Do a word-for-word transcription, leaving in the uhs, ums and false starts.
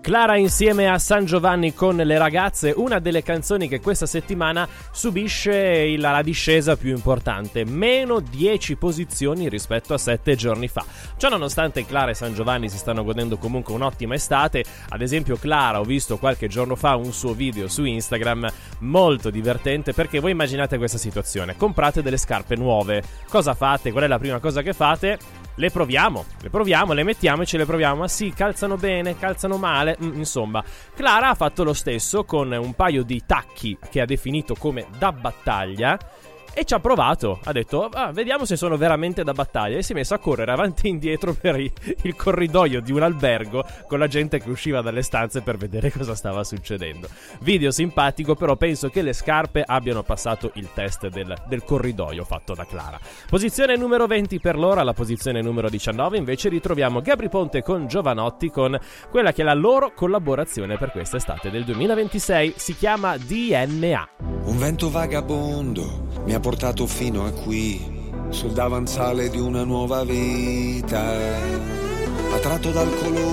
Clara insieme a San Giovanni con le ragazze, una delle canzoni che questa settimana subisce il, la discesa più importante, meno dieci posizioni rispetto a sette giorni fa. Ciò nonostante Clara e San Giovanni si stanno godendo comunque un'ottima estate. Ad esempio Clara, ho visto qualche giorno fa un suo video su Instagram molto divertente, perché voi immaginate questa situazione: comprate delle scarpe nuove, cosa fate? Qual è la prima cosa che fate? Le proviamo, le proviamo, le mettiamo e ce le proviamo. Ma sì, calzano bene, calzano male, mm, insomma. Clara ha fatto lo stesso con un paio di tacchi che ha definito come da battaglia e ci ha provato, ha detto ah, vediamo se sono veramente da battaglia, e si è messo a correre avanti e indietro per i, il corridoio di un albergo con la gente che usciva dalle stanze per vedere cosa stava succedendo. Video simpatico, però penso che le scarpe abbiano passato il test del, del corridoio fatto da Clara. Posizione numero venti per l'ora. Alla posizione numero diciannove invece ritroviamo Gabry Ponte con Giovanotti, con quella che è la loro collaborazione per quest'estate del duemilaventisei, si chiama D N A. Un vento vagabondo mi ha portato fino a qui, sul davanzale di una nuova vita, attratto dal colore